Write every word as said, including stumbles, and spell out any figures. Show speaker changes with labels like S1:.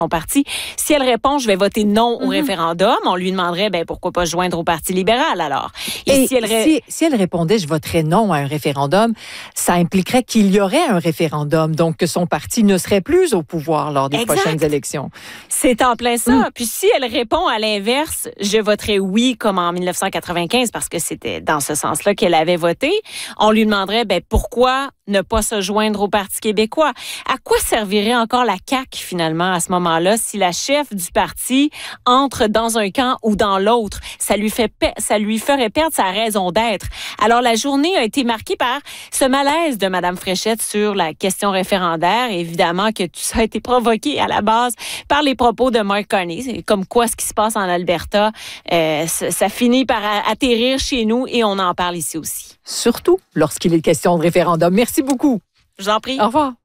S1: son parti. Si elle répond, je vais voter non au
S2: Mm-hmm.
S1: référendum, on lui demanderait, ben pourquoi pas se joindre au Parti libéral alors?
S2: Et,
S1: Et si elle, ré...
S2: si, si elle répondait, je voterais non à un référendum, ça impliquerait qu'il y aurait un référendum, donc que son parti ne serait plus au pouvoir lors des
S1: Exact.
S2: prochaines élections.
S1: C'est en plein ça.
S2: Mm.
S1: Puis si elle répond à l'inverse, je voterai oui comme en dix-neuf cent quatre-vingt-quinze parce que c'était dans ce sens-là qu'elle avait voté. On lui demanderait, ben pourquoi ne pas se joindre au Parti québécois? À quoi servirait encore la C A Q finalement à ce moment-là si la chef du parti entre dans un camp ou dans l'autre? Ça lui fait pe- ça lui ferait perdre sa raison d'être. Alors la journée a été marquée par ce malaise de Mme Fréchette sur la question référendaire. Évidemment que tout ça a été provoqué à la base par les propos de Mark Carney. C'est comme quoi ce qui se passe en Alberta, euh, ça, ça finit par atterrir chez nous et on en parle ici aussi.
S2: Surtout lorsqu'il est question de référendum. Merci beaucoup.
S1: Je vous en prie.
S2: Au revoir.